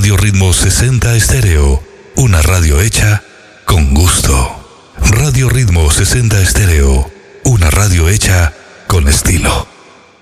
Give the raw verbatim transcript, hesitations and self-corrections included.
Radio Ritmo sesenta Estéreo, una radio hecha con gusto. Radio Ritmo sesenta Estéreo, una radio hecha con estilo.